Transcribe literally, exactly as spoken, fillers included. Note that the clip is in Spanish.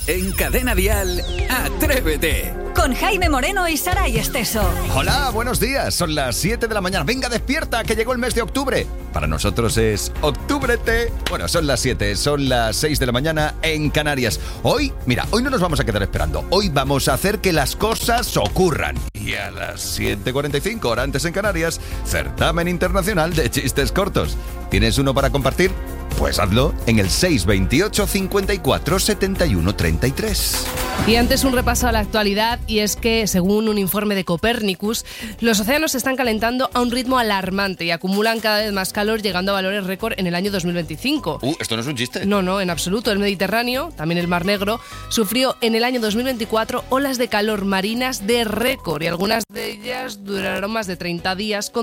En Cadena Dial, Atrévete. Con Jaime Moreno y Saray Esteso. Hola, buenos días. Son las siete de la mañana. Venga, despierta, que llegó el mes de octubre. Para nosotros es octúbrete. Bueno, son las siete, son las seis de la mañana en Canarias. Hoy, mira, hoy no nos vamos a quedar esperando. Hoy vamos a hacer que las cosas ocurran. Y a las siete cuarenta y cinco, hora antes en Canarias, certamen internacional de chistes cortos. ¿Tienes uno para compartir? Pues hazlo en el seis veintiocho cincuenta y cuatro setenta y uno treinta y tres. Y antes un repaso a la actualidad, y es que, según un informe de Copernicus, los océanos se están calentando a un ritmo alarmante y acumulan cada vez más calor, llegando a valores récord en el año dos mil veinticinco. Uh, ¿esto no es un chiste? No, no, en absoluto. El Mediterráneo, también el Mar Negro, sufrió en el año dos mil veinticuatro olas de calor marinas de récord, y algunas de ellas duraron más de treinta días, con